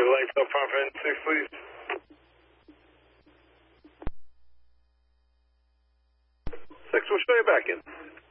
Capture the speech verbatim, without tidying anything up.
Your lights up front for N six, please. Six, we'll show you back in.